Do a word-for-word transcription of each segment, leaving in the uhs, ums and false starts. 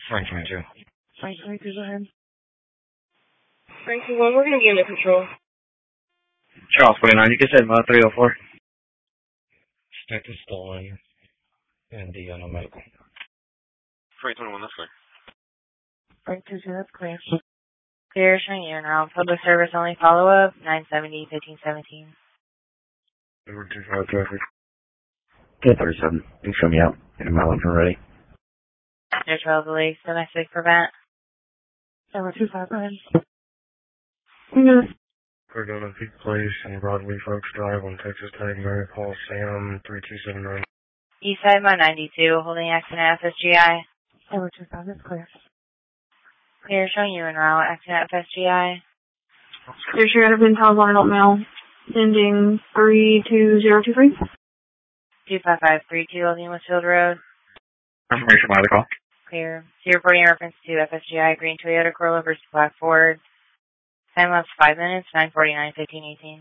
Frank twenty-two. Frank twenty-two, go ahead. Frank twenty-one, we're going to be under control. Charles twenty-nine, you can send about three oh four. Detective stolen. And the uh, no medical. Frank twenty-one, that's clear. Frank twenty-two, that's clear. Clear, showing you around. Public service only follow-up, nine seventy, fifteen seventeen. Number two five traffic. ten thirty-seven. You can show me out. Get my lunch ready. There's twelve Lakes, domestic prevent. Number two five, go ahead. Mm-hmm. Cordona Peak Place in Broadway Folks Drive on Texas Tag Mary Paul Sam three two seven nine. East side, my ninety-two, holding accident F S G I. Number two five, that's clear. Clear, showing you en route, accident F S G I. Clear, sure, out of Intel, one adult male, sending three two zero two three. two five five three two, Oldham Westfield Road. Information by the call. Clear. So you're reporting in reference to F S G I, green Toyota Corolla versus black Ford. Time lapse five minutes, nine forty-nine, fifteen eighteen.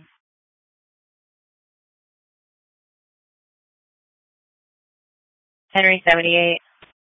Henry seventy-eight.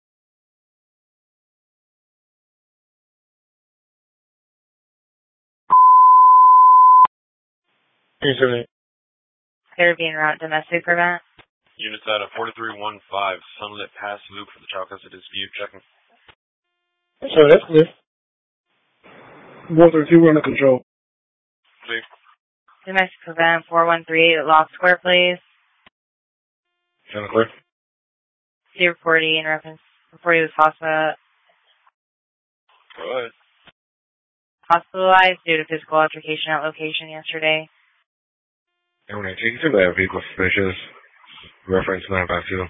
Henry seventy-eight. Clear, being route, domestic prevent. Units at a forty-three one five, Sunlit Pass Loop for the child custody dispute, checking. So that's clear. four thirty-two, we're under control. Clear. Domestic prevent, four one three eight, Loft Square, please. Sound clear? C reporting in reference, reporting was hospital, Go ahead. hospitalized due to physical altercation at location yesterday. And when I take you to that vehicle suspicious, reference nine five two.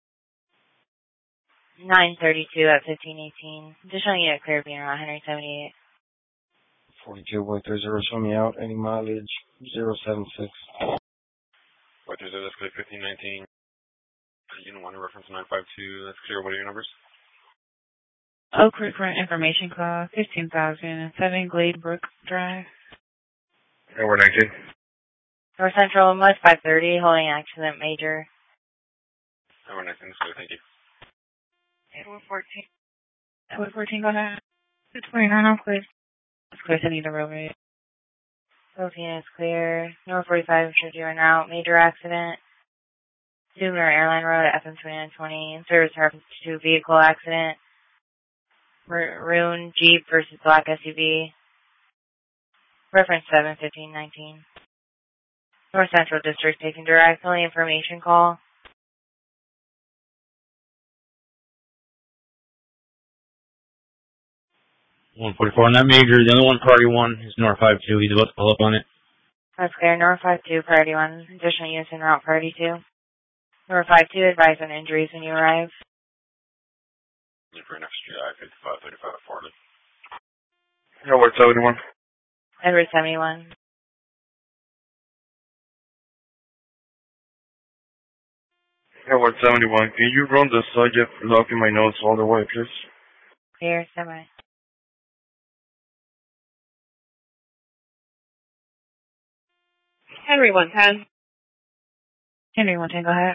nine thirty-two at fifteen eighteen. Additional unit clear, being around Henry seventy-eight. forty-two point three zero, show me out. Any mileage, zero seven six. Right there's that's clear, fifteen nineteen. Unit one, reference nine five two, that's clear. What are your numbers? Oak Creek Rent Information Call, fifteen thousand, seven Glade Brook Drive. And we're nineteen. North Central, West five thirty, holding accident major. Number nineteen, that's clear, thank you. Edward fourteen. Edward fourteen, go ahead. two twenty-nine, I'm clear. It's clear, sending the roadway. Both units clear. North forty-five, should you en route, major accident. Sumner Airline Road at F M twenty-nine twenty, in service reference to vehicle accident. Maroon Jeep versus black S U V. Reference seven fifteen nineteen. North Central District taking direct, only information call. one forty-four on that major. The only one priority one is North five two. He's about to pull up on it. That's clear. North five two, priority one. Additional units en route, priority two. North five two, advise on injuries when you arrive. For an F S G I, fifty-five thirty-five at Florida. Edward seventy-one. Edward seventy-one. Edward seventy-one. Can you run the subject log in my notes all the way, please? Clear, semi. Henry one ten. Henry one ten, go ahead.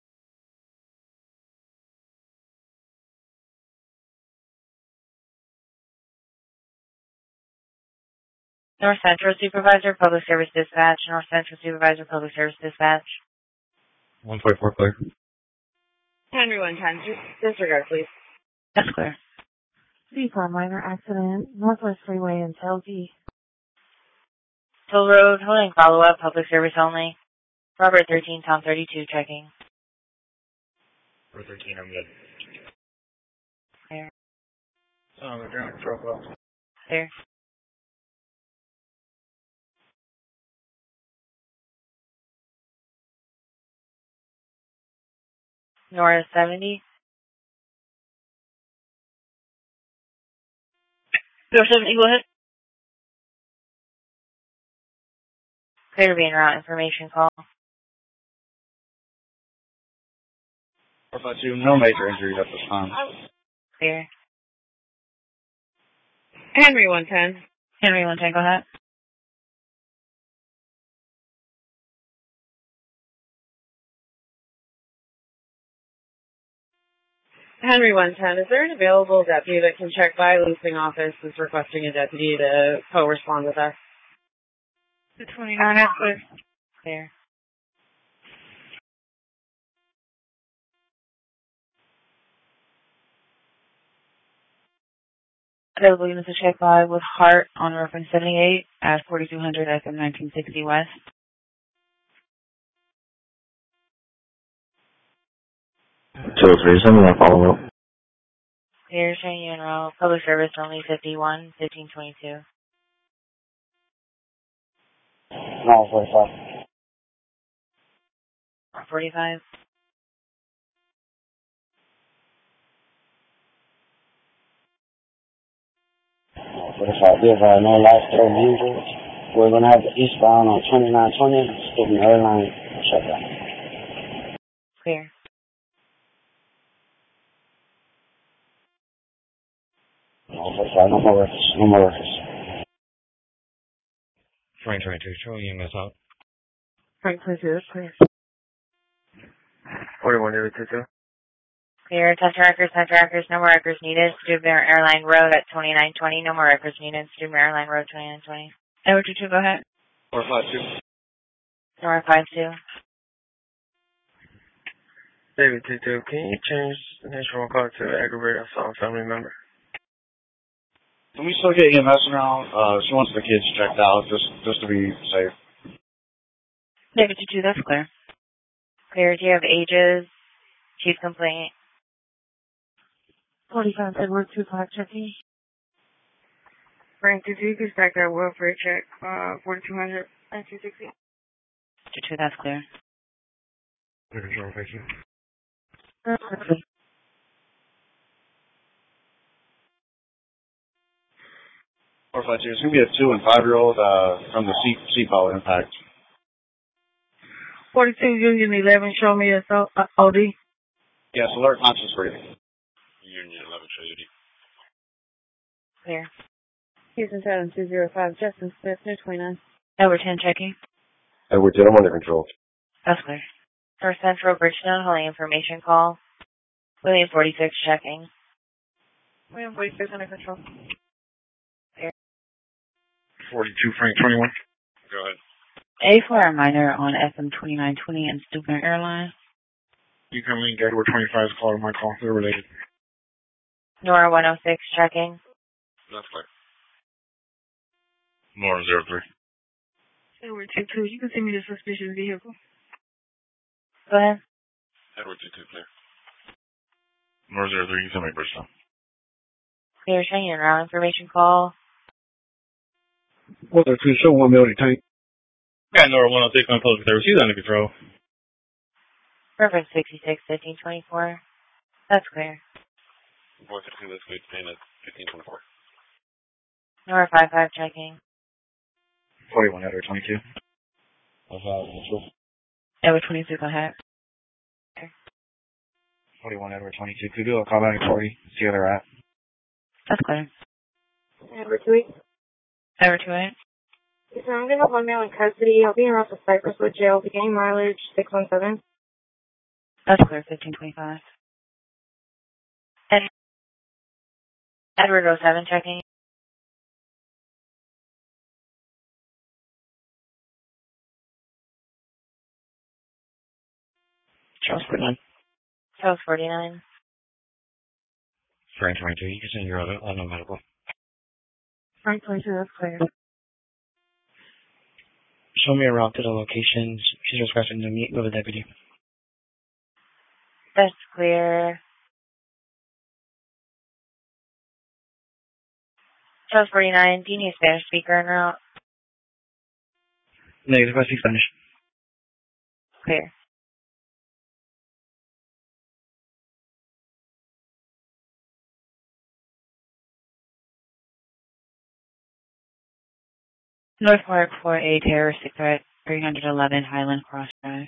North Central Supervisor, Public Service Dispatch. North Central Supervisor, Public Service Dispatch. one forty-four clear. Henry one ten. Disregard, please. That's clear. C four, minor accident, Northwest Freeway in Telge. Toll Road, holding follow-up, Public Service only. Robert thirteen, Tom thirty-two, checking. Robert thirteen, I'm good. Clear. Oh, we're doing a drop off. Clear. North seventy. North seventy, go ahead. Clear to be en route, information call. four five two, no major injuries at this time. Clear. Henry one ten. Henry one ten, go ahead. Henry one ten, is there an available deputy that can check by? Leasing office is requesting a deputy to co-respond with us. two twenty-nine, that's clear. Clear. Available units to check by with Hart on reference seventy-eight at forty-two hundred F M nineteen sixty West. two oh three, send me that follow-up. Clear, Shane Unro, public service only fifty-one, fifteen twenty-two. No, forty-five. forty-five. forty-five, be advised, no life threatening injuries. We're going to have the eastbound on twenty-nine twenty, student airline shutdown. Clear. No, forty-five, no more records, no more records. Frank twenty-two, show you miss out. Frank twenty-two, that's clear. forty-one, David two two. Clear, test records, test records, no more records needed. Student Airline Road at twenty-nine twenty, no more records needed. Student Airline Road twenty-nine twenty. Edward two two, go ahead. Four five two. Nora five two. David two two, can you change the national call to aggravated assault family member? Can we still get E M S around? Uh, she wants the kids checked out just just to be safe. David two two, that's clear. Clear, do you have ages? Chief complaint. forty-five Edward two five checking. Frank, did you get back that welfare check, uh, forty-two hundred, nineteen sixty? two two, that's clear. Clear control, thank you. Four five two, it's gonna be a two and five year old uh from the seat seatbelt impact. forty-two Union eleven, show me a so, uh, O D. Yes, alert conscious breathing. Union eleven, show you D. Clear. Houston seven two zero five, Justin Smith, New twenty-nine. Edward ten checking. Edward ten, I'm under control. That's clear. North Central Bridgestone holding information call. William forty-six checking. William forty-six under control. forty-two, Frank twenty-one. Go ahead. A for a minor on F M twenty-nine twenty and Student Airline. You can link Edward twenty-five is called my call. They're related. Nora one oh six checking. That's clear. Nora zero three. Edward two two, you can send me the suspicious vehicle. Go ahead. Edward two two, clear. Nora zero three, you can send me Bridgestone. Clear, Shane Unro, information call. Well, there's show one million tank. Yeah, Nora one oh six on public service. She's under control. Reference sixty-six, fifteen twenty-four. That's clear. Boy fifteen, that's clear. Paying at fifteen twenty-four. Nora five five checking. forty-one, Edward twenty-two. Uh, Edward twenty-two, go ahead. forty-one, Edward twenty-two. Could you do a call back at forty? See where they're at. That's clear. Edward two eight. Edward two eight. So I'm going to hold mail in custody. I'll be in Russell Cypress with jail. Beginning mileage six one seven. That's clear, fifteen twenty-five. And Edward oh seven checking. Charles forty-nine. Charles forty-nine. Frank twenty-two, you can send your other on the medical. Frank twenty-two, that's clear. Show me a route to the location. She's requesting to meet with a deputy. That's clear. Charles forty-nine, do you need a Spanish speaker en route? Negative, I speak Spanish. Clear. North Park for a terroristic threat, three eleven Highland Cross Drive.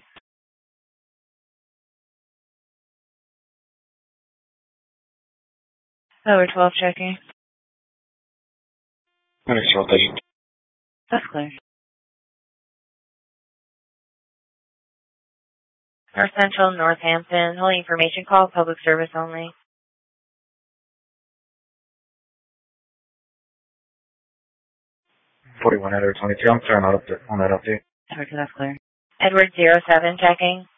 Over twelve checking. That's clear. North Central, Northampton, holding information call, public service only. forty-one Edward twenty-two. I'm trying out up on that update. Edward two, that's clear. Edward zero seven checking.